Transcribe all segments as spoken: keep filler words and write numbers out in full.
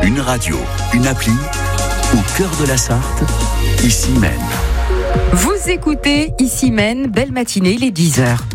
Une radio, une appli, au cœur de la Sarthe, ici même. Vous écoutez Ici Maine, belle matinée, il est dix heures.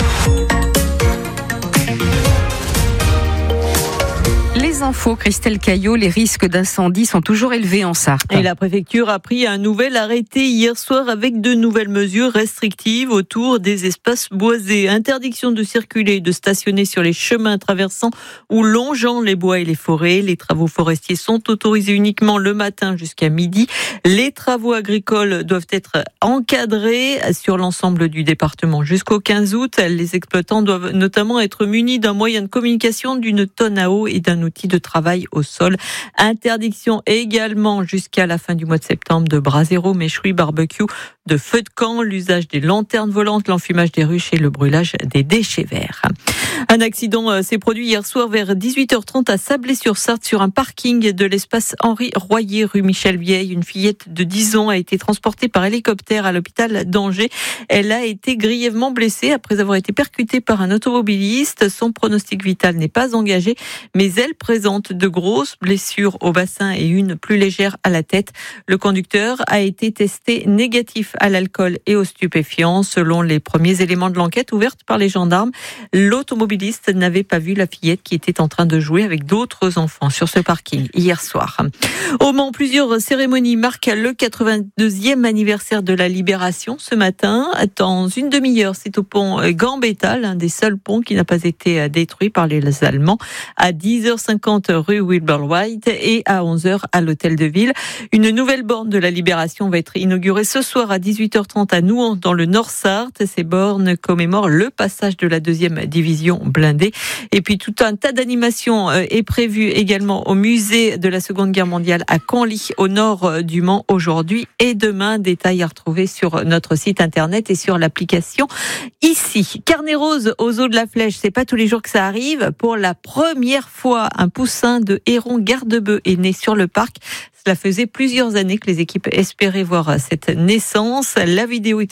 Les infos, Christelle Caillot, les risques d'incendie sont toujours élevés en Sarthe. Et la préfecture a pris un nouvel arrêté hier soir avec de nouvelles mesures restrictives autour des espaces boisés. Interdiction de circuler et de stationner sur les chemins traversant ou longeant les bois et les forêts. Les travaux forestiers sont autorisés uniquement le matin jusqu'à midi. Les travaux agricoles doivent être encadrés sur l'ensemble du département jusqu'au quinze août. Les exploitants doivent notamment être munis d'un moyen de communication, d'une tonne à eau et d'un outil de travail au sol. Interdiction également jusqu'à la fin du mois de septembre de brasero, méchoui, barbecue, de feux de camp, l'usage des lanternes volantes, l'enfumage des ruches et le brûlage des déchets verts. Un accident s'est produit hier soir vers dix-huit heures trente à Sablé-sur-Sarthe sur un parking de l'espace Henri Royer rue Michel Vieille. Une fillette de dix ans a été transportée par hélicoptère à l'hôpital d'Angers. Elle a été grièvement blessée après avoir été percutée par un automobiliste. Son pronostic vital n'est pas engagé, mais elle présente de grosses blessures au bassin et une plus légère à la tête. Le conducteur a été testé négatif à l'alcool et aux stupéfiants. Selon les premiers éléments de l'enquête ouverte par les gendarmes, l'automobiliste n'avait pas vu la fillette qui était en train de jouer avec d'autres enfants sur ce parking hier soir. Au Mans, plusieurs cérémonies marquent le quatre-vingt-deuxième anniversaire de la Libération ce matin. Dans une demi-heure, c'est au pont Gambetta, l'un des seuls ponts qui n'a pas été détruit par les Allemands. À dix heures cinquante rue Wilbur White et à onze heures à l'hôtel de ville. Une nouvelle borne de la Libération va être inaugurée ce soir à dix-huit heures trente à Nouan dans le Nord-Sarthe. Ces bornes commémorent le passage de la deuxième division blindée. Et puis tout un tas d'animations est prévu également au musée de la Seconde Guerre mondiale à Conly au nord du Mans aujourd'hui et demain. Détails à retrouver sur notre site internet et sur l'application ici. Carnet rose aux eaux de la Flèche, c'est pas tous les jours que ça arrive. Pour la première fois, un poussin de héron garde-bœuf est né sur le parc. Cela faisait plusieurs années que les équipes espéraient voir cette naissance. La vidéo est